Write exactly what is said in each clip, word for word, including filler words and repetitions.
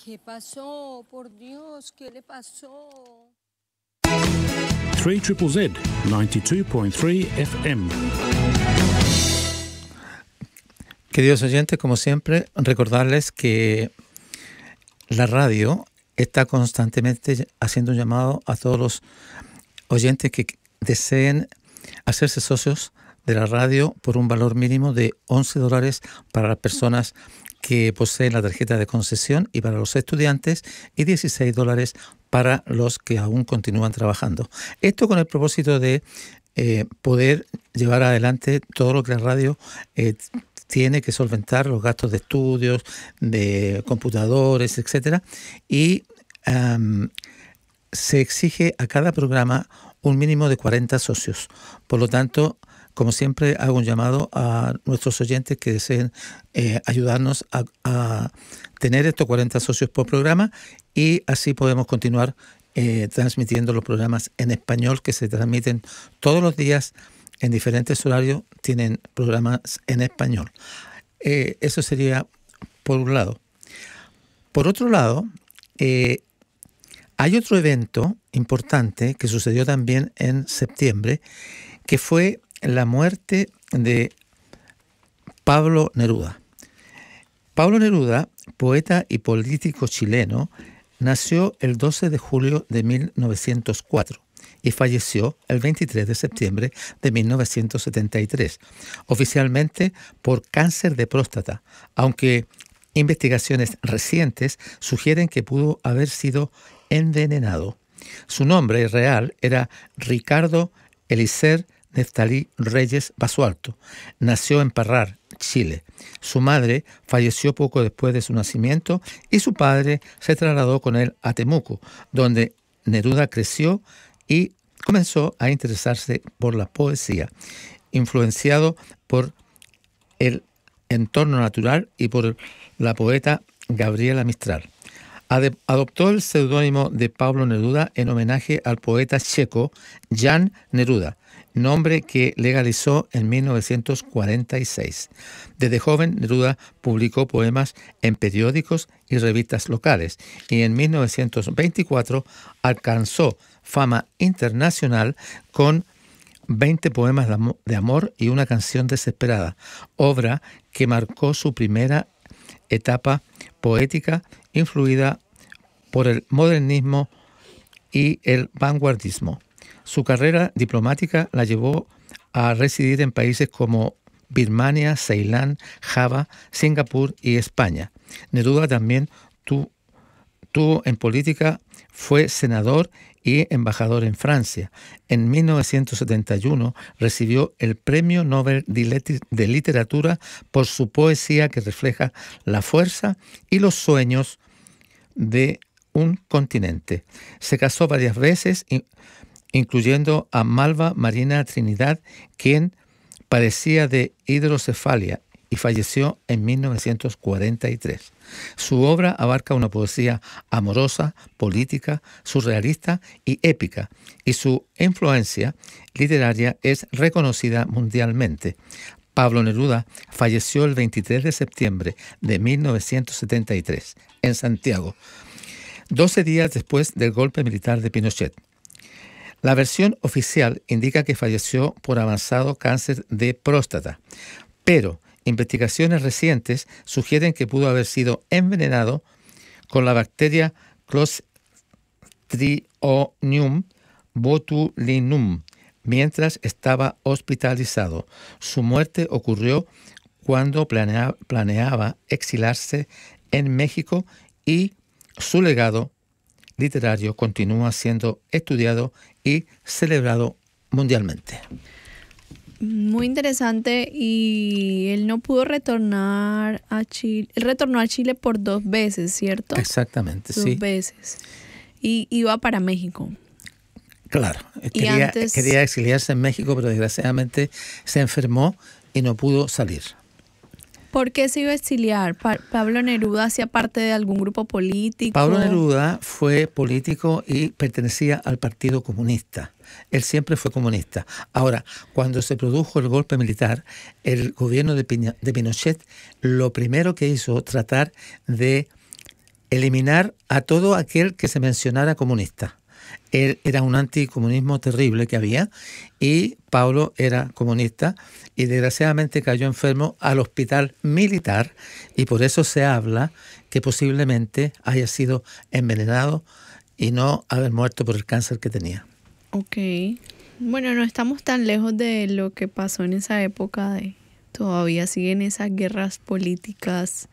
¿Qué pasó? Por Dios, ¿qué le pasó? tres Z Z Z, noventa y dos punto tres F M. Queridos oyentes, como siempre, recordarles que la radio está constantemente haciendo un llamado a todos los oyentes que deseen hacerse socios de la radio por un valor mínimo de once dólares para las personas que poseen la tarjeta de concesión y para los estudiantes, y dieciséis dólares para los que aún continúan trabajando. Esto con el propósito de eh, poder llevar adelante todo lo que la radio eh, tiene que solventar, los gastos de estudios, de computadores, etcétera. Y um, se exige a cada programa un mínimo de cuarenta socios. Por lo tanto, como siempre, hago un llamado a nuestros oyentes que deseen eh, ayudarnos a, a tener estos cuarenta socios por programa, y así podemos continuar eh, transmitiendo los programas en español que se transmiten todos los días en diferentes horarios. Tienen programas en español. Eh, eso sería por un lado. Por otro lado, eh, hay otro evento importante que sucedió también en septiembre, que fue la muerte de Pablo Neruda. Pablo Neruda, poeta y político chileno, nació el doce de julio de mil novecientos cuatro y falleció el veintitrés de septiembre de mil novecientos setenta y tres, oficialmente por cáncer de próstata, aunque investigaciones recientes sugieren que pudo haber sido envenenado. Su nombre real era Ricardo Eliezer Neftalí Reyes Basualto. Nació en Parral, Chile. Su madre falleció poco después de su nacimiento y su padre se trasladó con él a Temuco, donde Neruda creció y comenzó a interesarse por la poesía, influenciado por el entorno natural y por la poeta Gabriela Mistral. Adoptó el seudónimo de Pablo Neruda en homenaje al poeta checo Jan Neruda, nombre que legalizó en mil novecientos cuarenta y seis. Desde joven, Neruda publicó poemas en periódicos y revistas locales, y en mil novecientos veinticuatro alcanzó fama internacional con veinte poemas de amor y una canción desesperada, obra que marcó su primera etapa poética influida por el modernismo y el vanguardismo. Su carrera diplomática la llevó a residir en países como Birmania, Ceilán, Java, Singapur y España. Neruda también tu, tuvo en política, fue senador y embajador en Francia. En mil novecientos setenta y uno recibió el Premio Nobel de Literatura por su poesía que refleja la fuerza y los sueños de un continente. Se casó varias veces, incluyendo a Malva Marina Trinidad, quien padecía de hidrocefalia y falleció en mil novecientos cuarenta y tres. Su obra abarca una poesía amorosa, política, surrealista y épica, y su influencia literaria es reconocida mundialmente. Pablo Neruda falleció el veintitrés de septiembre de mil novecientos setenta y tres en Santiago, doce días después del golpe militar de Pinochet. La versión oficial indica que falleció por avanzado cáncer de próstata, pero investigaciones recientes sugieren que pudo haber sido envenenado con la bacteria Clostridium botulinum mientras estaba hospitalizado. Su muerte ocurrió cuando planea, planeaba exilarse en México, y su legado literario continúa siendo estudiado y celebrado mundialmente. Muy interesante. Y él no pudo retornar a Chile. Él retornó a Chile por dos veces, ¿cierto? Exactamente, dos sí. Dos veces. Y iba para México. Claro, quería, antes... quería exiliarse en México, pero desgraciadamente se enfermó y no pudo salir. ¿Por qué se iba a exiliar? Pa- ¿Pablo Neruda hacía parte de algún grupo político? Pablo Neruda fue político y pertenecía al Partido Comunista. Él siempre fue comunista. Ahora, cuando se produjo el golpe militar, el gobierno de, Piña, de Pinochet lo primero que hizo tratar de eliminar a todo aquel que se mencionara comunista. Él era un anticomunismo terrible que había y Pablo era comunista y desgraciadamente cayó enfermo al hospital militar y por eso se habla que posiblemente haya sido envenenado y no haber muerto por el cáncer que tenía. Ok. Bueno, no estamos tan lejos de lo que pasó en esa época. De, todavía siguen esas guerras políticas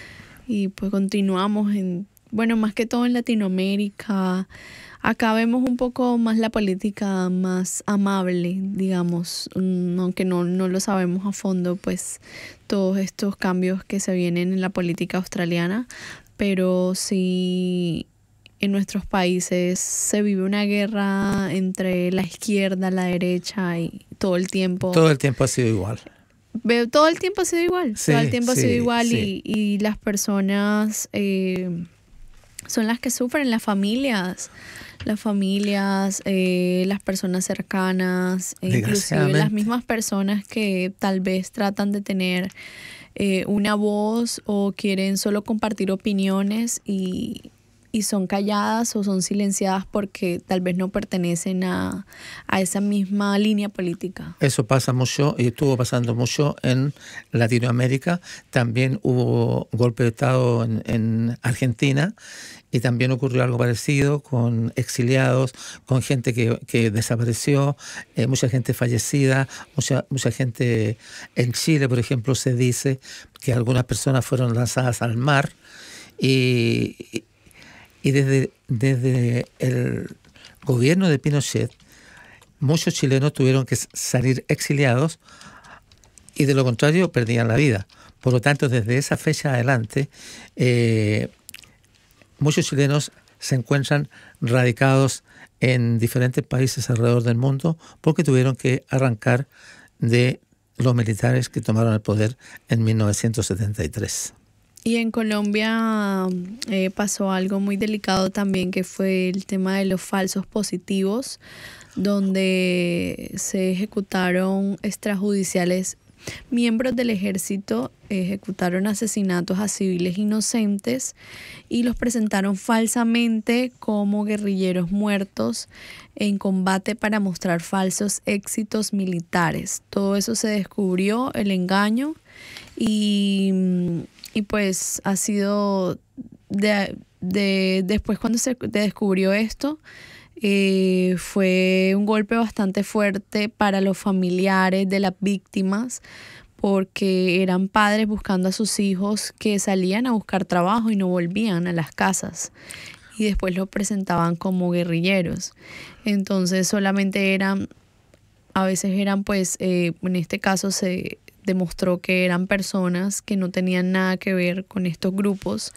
y pues continuamos en, bueno, más que todo en Latinoamérica. Acá vemos un poco más la política más amable, digamos, aunque no, no lo sabemos a fondo, pues todos estos cambios que se vienen en la política australiana, pero sí en nuestros países se vive una guerra entre la izquierda, la derecha y todo el tiempo. Todo el tiempo ha sido igual. Veo, todo el tiempo ha sido igual, Sí, todo el tiempo sí, ha sido igual sí. y, y las personas eh, son las que sufren, las familias. Las familias, eh, las personas cercanas, e inclusive Desgraciadamente. las mismas personas que tal vez tratan de tener eh, una voz o quieren solo compartir opiniones y, y son calladas o son silenciadas porque tal vez no pertenecen a, a esa misma línea política. Eso pasa mucho y estuvo pasando mucho en Latinoamérica. También hubo golpe de Estado en, en Argentina y también ocurrió algo parecido con exiliados, con gente que, que desapareció, eh, mucha gente fallecida, mucha, mucha gente en Chile, por ejemplo, se dice que algunas personas fueron lanzadas al mar y, y, y desde, desde el gobierno de Pinochet muchos chilenos tuvieron que salir exiliados y de lo contrario perdían la vida. Por lo tanto, desde esa fecha adelante, eh, muchos chilenos se encuentran radicados en diferentes países alrededor del mundo porque tuvieron que arrancar de los militares que tomaron el poder en mil novecientos setenta y tres. Y en Colombia eh, pasó algo muy delicado también, que fue el tema de los falsos positivos, donde se ejecutaron extrajudiciales. Miembros del ejército ejecutaron asesinatos a civiles inocentes y los presentaron falsamente como guerrilleros muertos en combate para mostrar falsos éxitos militares. Todo eso se descubrió, el engaño, y, y pues ha sido de, de, después cuando se descubrió esto, Eh, fue un golpe bastante fuerte para los familiares de las víctimas porque eran padres buscando a sus hijos que salían a buscar trabajo y no volvían a las casas y después los presentaban como guerrilleros. Entonces solamente eran, a veces eran pues, eh, en este caso se demostró que eran personas que no tenían nada que ver con estos grupos.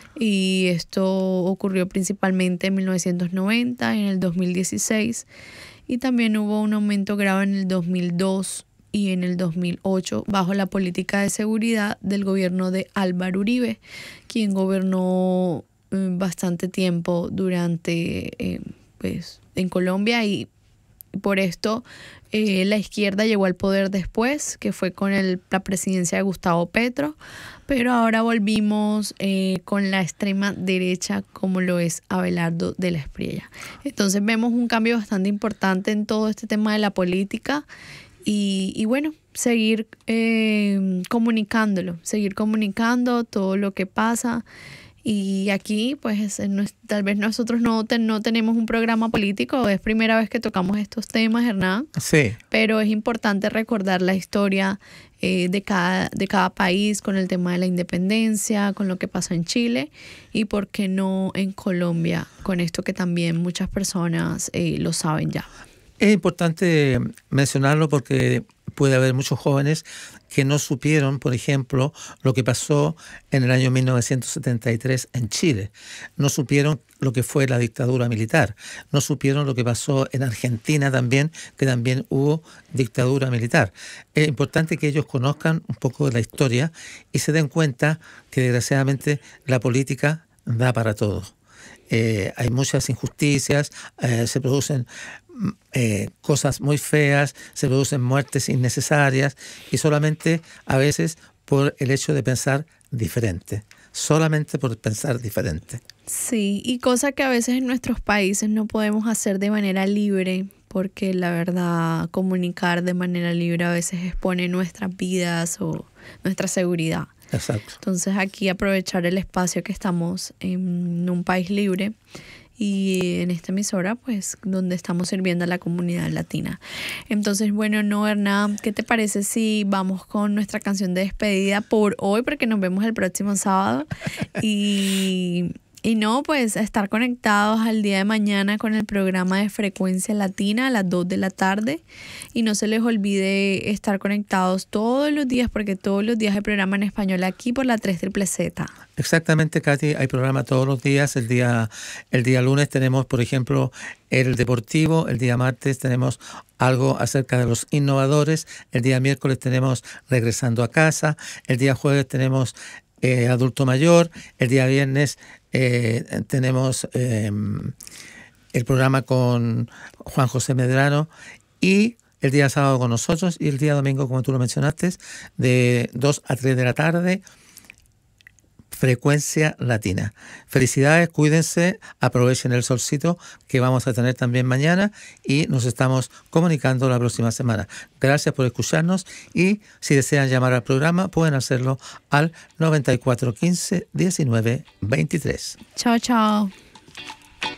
Y esto ocurrió principalmente en mil novecientos noventa, en el dos mil dieciséis, y también hubo un aumento grave en el dos mil dos y en el dos mil ocho bajo la política de seguridad del gobierno de Álvaro Uribe, quien gobernó eh, bastante tiempo durante eh, pues, en Colombia y por esto eh, la izquierda llegó al poder después, que fue con el, la presidencia de Gustavo Petro, pero ahora volvimos eh, con la extrema derecha como lo es Abelardo de la Espriella. Entonces vemos un cambio bastante importante en todo este tema de la política y, y bueno, seguir eh, comunicándolo, seguir comunicando todo lo que pasa. Y aquí, pues, tal vez nosotros no, ten, no tenemos un programa político, es primera vez que tocamos estos temas, Hernán. Sí. Pero es importante recordar la historia eh, de, cada, de cada país con el tema de la independencia, con lo que pasó en Chile y, por qué no, en Colombia, con esto que también muchas personas eh, lo saben ya. Es importante mencionarlo porque puede haber muchos jóvenes que no supieron, por ejemplo, lo que pasó en el año mil novecientos setenta y tres en Chile. No supieron lo que fue la dictadura militar. No supieron lo que pasó en Argentina también, que también hubo dictadura militar. Es importante que ellos conozcan un poco de la historia y se den cuenta que desgraciadamente la política da para todo. Eh, hay muchas injusticias, eh, se producen eh, cosas muy feas, se producen muertes innecesarias y solamente a veces por el hecho de pensar diferente. solamente por pensar diferente. Sí, y cosa que a veces en nuestros países no podemos hacer de manera libre, porque la verdad comunicar de manera libre a veces expone nuestras vidas o nuestra seguridad. Exacto. Entonces aquí aprovechar el espacio que estamos en un país libre y en esta emisora, pues, donde estamos sirviendo a la comunidad latina. Entonces, bueno, no, Hernán, ¿qué te parece si vamos con nuestra canción de despedida por hoy? Porque nos vemos el próximo sábado. Y... Y no, pues estar conectados al día de mañana con el programa de Frecuencia Latina a las dos de la tarde. Y no se les olvide estar conectados todos los días, porque todos los días hay programa en español aquí por la tres triple Z. Exactamente, Katy, hay programa todos los días. El día, el día lunes tenemos, por ejemplo, el deportivo. El día martes tenemos algo acerca de los innovadores. El día miércoles tenemos Regresando a Casa. El día jueves tenemos eh, Adulto Mayor. El día viernes Eh, tenemos eh, el programa con Juan José Medrano, y el día sábado con nosotros, y el día domingo, como tú lo mencionaste, de dos a tres de la tarde, Frecuencia Latina. Felicidades, cuídense, aprovechen el solcito que vamos a tener también mañana, y nos estamos comunicando la próxima semana. Gracias por escucharnos, y si desean llamar al programa pueden hacerlo al noventa y cuatro quince diecinueve veintitrés. Chao, chao.